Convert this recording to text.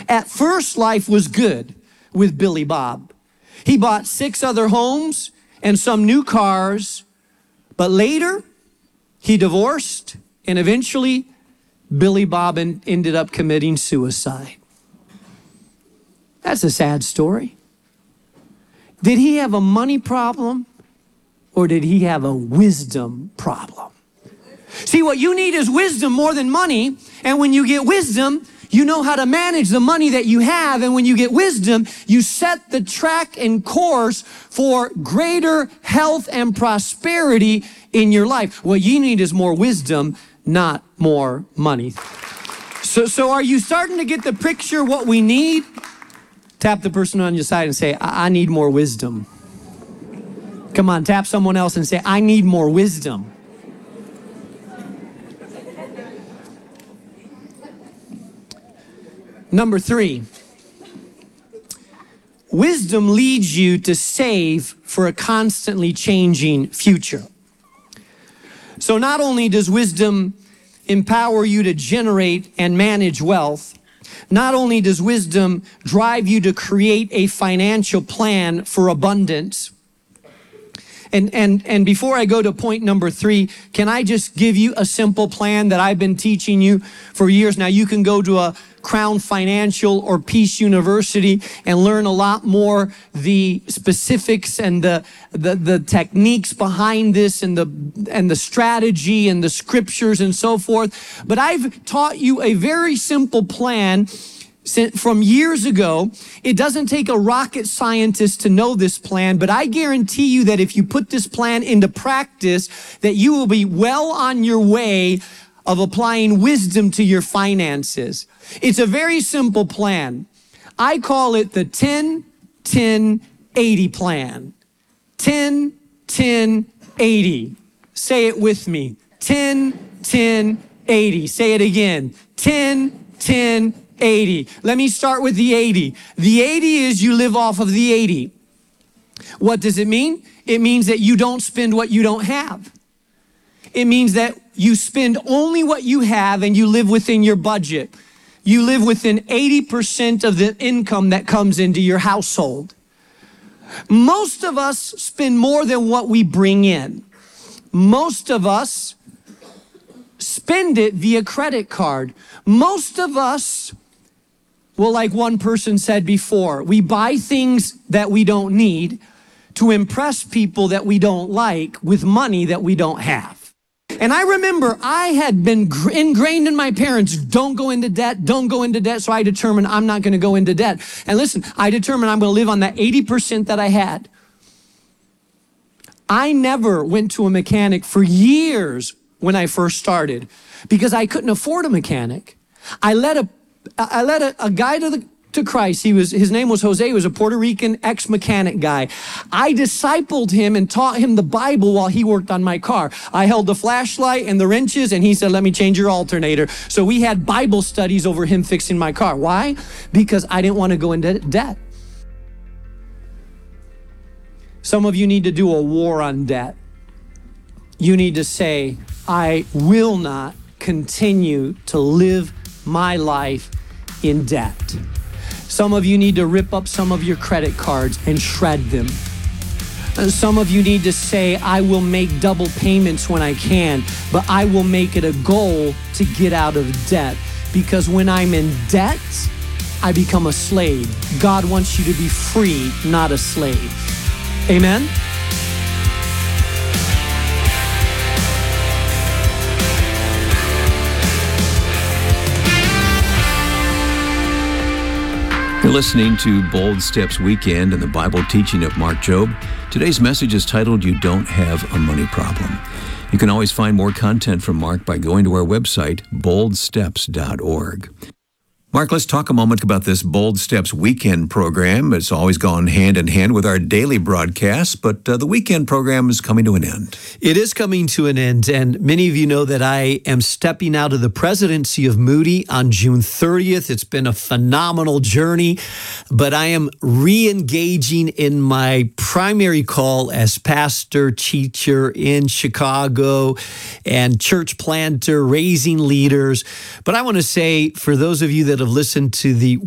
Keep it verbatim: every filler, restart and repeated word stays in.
At first, life was good with Billy Bob. He bought six other homes and some new cars, but later he divorced, and eventually Billy Bob ended up committing suicide. That's a sad story. Did he have a money problem or did he have a wisdom problem? See, what you need is wisdom more than money, and when you get wisdom, you know how to manage the money that you have, and when you get wisdom, you set the track and course for greater health and prosperity in your life. What you need is more wisdom, not more money. So, so are you starting to get the picture what we need? Tap the person on your side and say, I, I need more wisdom. Come on, tap someone else and say, I need more wisdom. Number three, wisdom leads you to save for a constantly changing future. So not only does wisdom empower you to generate and manage wealth, not only does wisdom drive you to create a financial plan for abundance, And, and, and before I go to point number three, can I just give you a simple plan that I've been teaching you for years now? You can go to a Crown Financial or Peace University and learn a lot more the specifics and the, the, the techniques behind this and the, and the strategy and the scriptures and so forth. But I've taught you a very simple plan from years ago. It doesn't take a rocket scientist to know this plan, but I guarantee you that if you put this plan into practice, that you will be well on your way of applying wisdom to your finances. It's a very simple plan. I call it the ten ten eighty plan. ten ten eighty. Say it with me. ten ten eighty. Say it again. ten ten eighty. Let me start with the eighty. The eighty is you live off of the eighty. What does it mean? It means that you don't spend what you don't have. It means that you spend only what you have and you live within your budget. You live within eighty percent of the income that comes into your household. Most of us spend more than what we bring in. Most of us spend it via credit card. Most of us, well, like one person said before, we buy things that we don't need to impress people that we don't like with money that we don't have. And I remember I had been ingrained in my parents, don't go into debt, don't go into debt. So I determined I'm not going to go into debt. And listen, I determined I'm going to live on that eighty percent that I had. I never went to a mechanic for years when I first started because I couldn't afford a mechanic. I led a, I led a, a guy to the to Christ. He was, his name was Jose. He was a Puerto Rican ex-mechanic guy. I discipled him and taught him the Bible while he worked on my car. I held the flashlight and the wrenches, and he said, let me change your alternator. So we had Bible studies over him fixing my car. Why? Because I didn't want to go into debt. Some of you need to do a war on debt. You need to say, I will not continue to live my life in debt. Some of you need to rip up some of your credit cards and shred them. Some of you need to say, I will make double payments when I can, but I will make it a goal to get out of debt. Because when I'm in debt, I become a slave. God wants you to be free, not a slave. Amen? You're listening to Bold Steps Weekend and the Bible teaching of Mark Jobe. Today's message is titled, You Don't Have a Money Problem. You can always find more content from Mark by going to our website, bold steps dot org. Mark, let's talk a moment about this Bold Steps Weekend program. It's always gone hand in hand with our daily broadcasts, but uh, the weekend program is coming to an end. It is coming to an end, and many of you know that I am stepping out of the presidency of Moody on June thirtieth. It's been a phenomenal journey, but I am re-engaging in my primary call as pastor, teacher in Chicago, and church planter, raising leaders. But I want to say, for those of you that have listened to the